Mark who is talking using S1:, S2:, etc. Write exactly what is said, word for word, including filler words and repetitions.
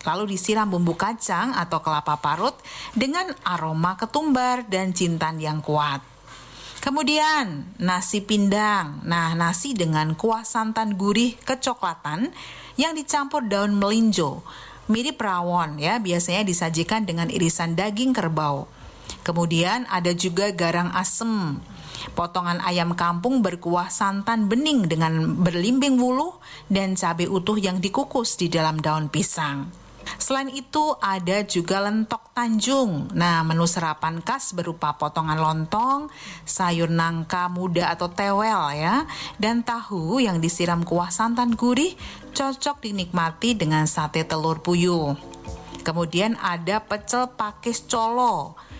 S1: lalu disiram bumbu kacang atau kelapa parut dengan aroma ketumbar dan jintan yang kuat. Kemudian nasi pindang. Nah, nasi dengan kuah santan gurih kecoklatan yang dicampur daun melinjo. Mirip rawon ya, biasanya disajikan dengan irisan daging kerbau. Kemudian ada juga garang asem. Potongan ayam kampung berkuah santan bening dengan berlimbing wuluh dan cabai utuh yang dikukus di dalam daun pisang. Selain itu ada juga lentok Tanjung. Nah, menu serapan khas berupa potongan lontong, sayur nangka muda atau tewel ya, dan tahu yang disiram kuah santan gurih cocok dinikmati dengan sate telur puyuh. Kemudian ada pecel pakis colo.